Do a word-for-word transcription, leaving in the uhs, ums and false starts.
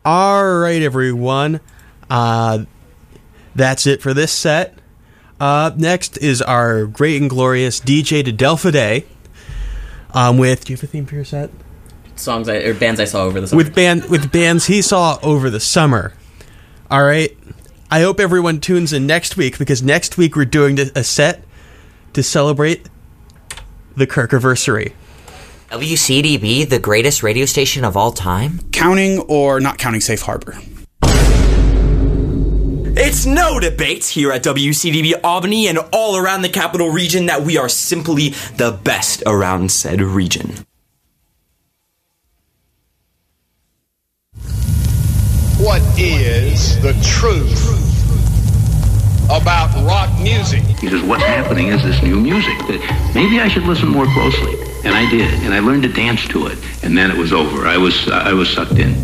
All right, everyone. Uh, that's it for this set. Uh, next is our great and glorious D J to Delphi Day. Um, with, do you have a theme for your set? Songs I, or bands I saw over the summer. With band with bands he saw over the summer. All right. I hope everyone tunes in next week, because next week we're doing a set to celebrate the Kirkiversary. W C D B, the greatest radio station of all time? Counting or not counting Safe Harbor? It's no debate here at W C D B Albany and all around the capital region that we are simply the best around said region. What is the truth about rock music? He says, what's happening is this new music. Maybe I should listen more closely. And I did. And I learned to dance to it. And then it was over. I was, uh, I was sucked in.